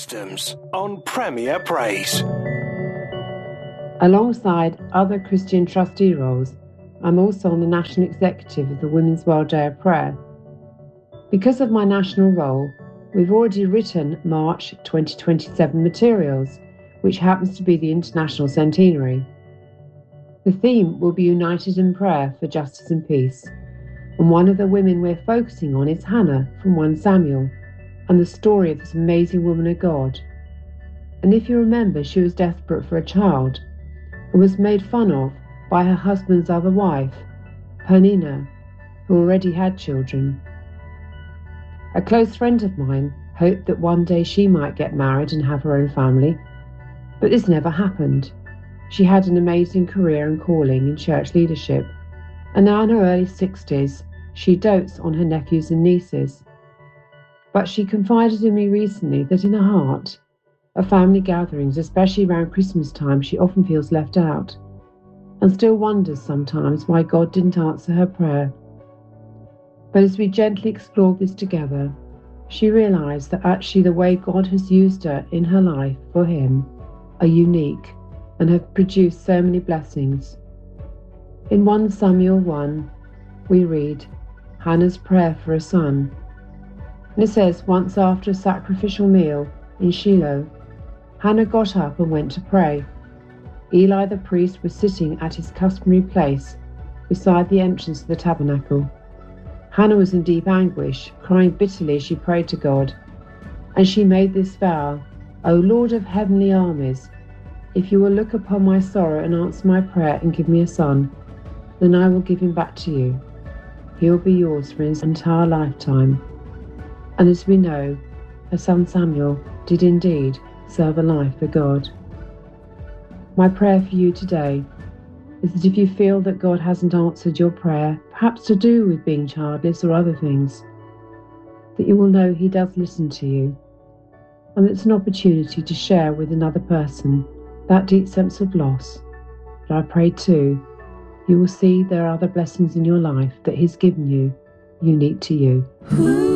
Systems on Premier Praise. Alongside other Christian trustee roles, I'm also on the National Executive of the Women's World Day of Prayer. Because of my national role, we've already written March 2027 materials, which happens to be the International Centenary. The theme will be United in Prayer for Justice and Peace, and one of the women we're focusing on is Hannah from 1 Samuel, and the story of this amazing woman of God. And if you remember, she was desperate for a child, and was made fun of by her husband's other wife, Peninnah, who already had children. A close friend of mine hoped that one day she might get married and have her own family, but this never happened. She had an amazing career and calling in church leadership, and now in her early 60s, she dotes on her nephews and nieces. But she confided in me recently that in her heart, at family gatherings, especially around Christmas time, she often feels left out, and still wonders sometimes why God didn't answer her prayer. But as we gently explored this together, she realised that actually the way God has used her in her life for Him are unique and have produced so many blessings. In 1 Samuel 1, we read Hannah's prayer for a son. And it says, once after a sacrificial meal in Shiloh, Hannah got up and went to pray. Eli the priest was sitting at his customary place beside the entrance to the tabernacle. Hannah was in deep anguish, crying bitterly as she prayed to God. And she made this vow, O Lord of heavenly armies, if you will look upon my sorrow and answer my prayer and give me a son, then I will give him back to you. He will be yours for his entire lifetime. And as we know, her son Samuel did indeed serve a life for God. My prayer for you today is that if you feel that God hasn't answered your prayer, perhaps to do with being childless or other things, that you will know He does listen to you, and it's an opportunity to share with another person that deep sense of loss. But I pray too, you will see there are other blessings in your life that He's given you, unique to you.